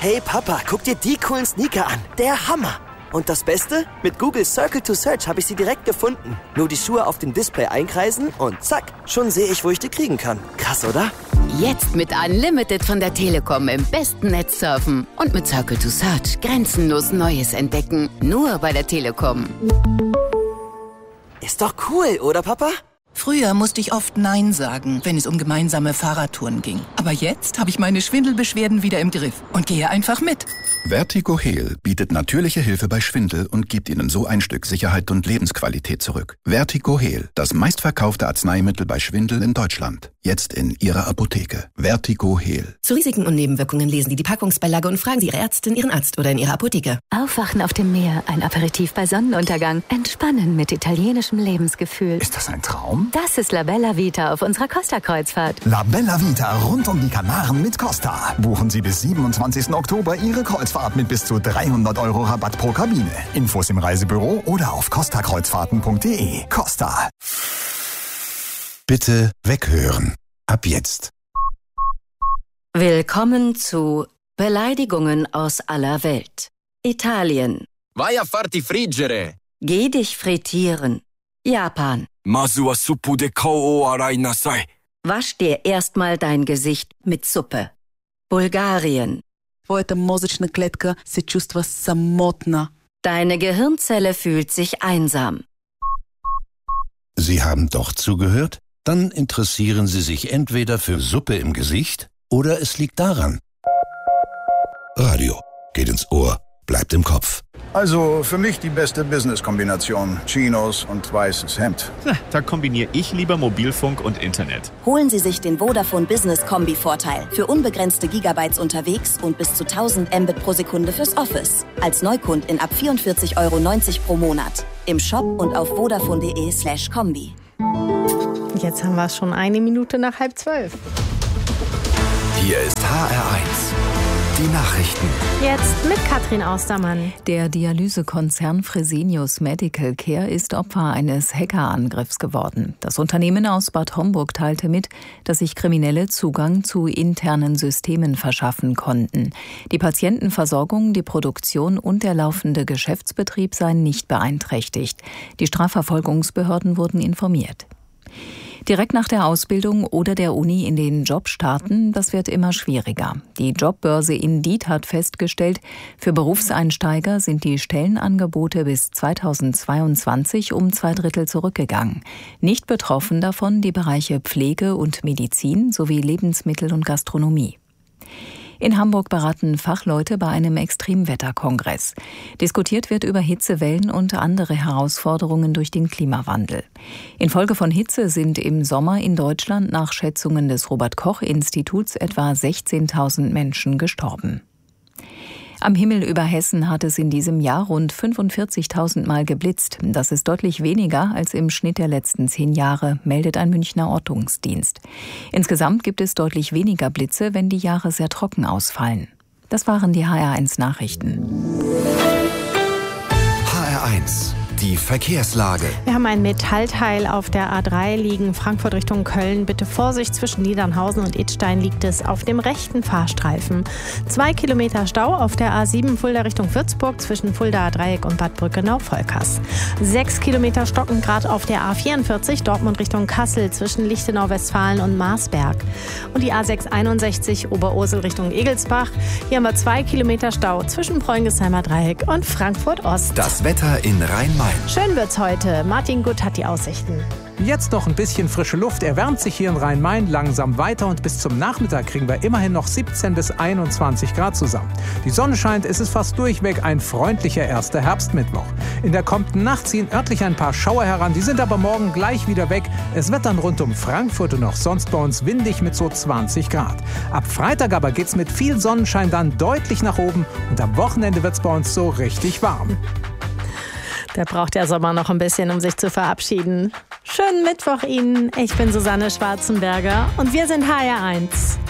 Hey Papa, guck dir die coolen Sneaker an. Der Hammer. Und das Beste? Mit Google Circle to Search habe ich sie direkt gefunden. Nur die Schuhe auf dem Display einkreisen und zack, schon sehe ich, wo ich die kriegen kann. Krass, oder? Jetzt mit Unlimited von der Telekom im besten Netz surfen. Und mit Circle to Search grenzenlos Neues entdecken. Nur bei der Telekom. Ist doch cool, oder Papa? Früher musste ich oft Nein sagen, wenn es um gemeinsame Fahrradtouren ging. Aber jetzt habe ich meine Schwindelbeschwerden wieder im Griff und gehe einfach mit. Vertigo Heal bietet natürliche Hilfe bei Schwindel und gibt Ihnen so ein Stück Sicherheit und Lebensqualität zurück. Vertigo Heal, das meistverkaufte Arzneimittel bei Schwindel in Deutschland. Jetzt in Ihrer Apotheke. Vertigo Heal. Zu Risiken und Nebenwirkungen lesen Sie die Packungsbeilage und fragen Sie Ihre Ärztin, Ihren Arzt oder in Ihrer Apotheke. Aufwachen auf dem Meer, ein Aperitif bei Sonnenuntergang. Entspannen mit italienischem Lebensgefühl. Ist das ein Traum? Das ist La Bella Vita auf unserer Costa-Kreuzfahrt. La Bella Vita rund um die Kanaren mit Costa. Buchen Sie bis 27. Oktober Ihre Kreuzfahrt mit bis zu 300 € Rabatt pro Kabine. Infos im Reisebüro oder auf costakreuzfahrten.de. Costa. Bitte weghören. Ab jetzt. Willkommen zu Beleidigungen aus aller Welt. Italien. Vai a farti friggere. Geh dich frittieren. Japan. Masu wa suppu de kou o arai nasai. Wasch dir erstmal dein Gesicht mit Suppe. Bulgarien. Твоята мозъчна клетка се чувства самотна. Deine Gehirnzelle fühlt sich einsam. Sie haben doch zugehört? Dann interessieren Sie sich entweder für Suppe im Gesicht oder es liegt daran. Radio geht ins Ohr, bleibt im Kopf. Also für mich die beste Business-Kombination. Chinos und weißes Hemd. Na, da kombiniere ich lieber Mobilfunk und Internet. Holen Sie sich den Vodafone Business Kombi-Vorteil. Für unbegrenzte Gigabytes unterwegs und bis zu 1000 Mbit pro Sekunde fürs Office. Als Neukundin ab 44,90 € pro Monat. Im Shop und auf vodafone.de/kombi. Jetzt haben wir es schon 1 Minute nach 11:30. Hier ist HR1. Die Nachrichten. Jetzt mit Katrin Austermann. Der Dialysekonzern Fresenius Medical Care ist Opfer eines Hackerangriffs geworden. Das Unternehmen aus Bad Homburg teilte mit, dass sich Kriminelle Zugang zu internen Systemen verschaffen konnten. Die Patientenversorgung, die Produktion und der laufende Geschäftsbetrieb seien nicht beeinträchtigt. Die Strafverfolgungsbehörden wurden informiert. Direkt nach der Ausbildung oder der Uni in den Job starten, das wird immer schwieriger. Die Jobbörse Indeed hat festgestellt, für Berufseinsteiger sind die Stellenangebote bis 2022 um 2/3 zurückgegangen. Nicht betroffen davon die Bereiche Pflege und Medizin sowie Lebensmittel und Gastronomie. In Hamburg beraten Fachleute bei einem Extremwetterkongress. Diskutiert wird über Hitzewellen und andere Herausforderungen durch den Klimawandel. Infolge von Hitze sind im Sommer in Deutschland nach Schätzungen des Robert-Koch-Instituts etwa 16.000 Menschen gestorben. Am Himmel über Hessen hat es in diesem Jahr rund 45.000 Mal geblitzt. Das ist deutlich weniger als im Schnitt der letzten 10 Jahre, meldet ein Münchner Ortungsdienst. Insgesamt gibt es deutlich weniger Blitze, wenn die Jahre sehr trocken ausfallen. Das waren die HR1 Nachrichten. HR1. Die Verkehrslage. Wir haben ein Metallteil auf der A3 liegen, Frankfurt Richtung Köln. Bitte Vorsicht, zwischen Niedernhausen und Idstein liegt es auf dem rechten Fahrstreifen. 2 Kilometer Stau auf der A7 Fulda Richtung Würzburg zwischen Fuldaer Dreieck und Bad Brückenau-Volkers. 6 Kilometer stocken gerade auf der A44 Dortmund Richtung Kassel zwischen Lichtenau-Westfalen und Marsberg. Und die A661 Oberursel Richtung Egelsbach. Hier haben wir 2 Kilometer Stau zwischen Preungestheimer Dreieck und Frankfurt Ost. Das Wetter in Rhein-Main. Schön wird's heute. Martin Gutt hat die Aussichten. Jetzt noch ein bisschen frische Luft, erwärmt sich hier in Rhein-Main langsam weiter und bis zum Nachmittag kriegen wir immerhin noch 17 bis 21 Grad zusammen. Die Sonne scheint, es ist fast durchweg ein freundlicher erster Herbstmittwoch. In der kommenden Nacht ziehen örtlich ein paar Schauer heran, die sind aber morgen gleich wieder weg. Es wird dann rund um Frankfurt und auch sonst bei uns windig mit so 20 Grad. Ab Freitag aber geht's mit viel Sonnenschein dann deutlich nach oben und am Wochenende wird's bei uns so richtig warm. Da braucht der Sommer noch ein bisschen, um sich zu verabschieden. Schönen Mittwoch Ihnen. Ich bin Susanne Schwarzenberger und wir sind HR1.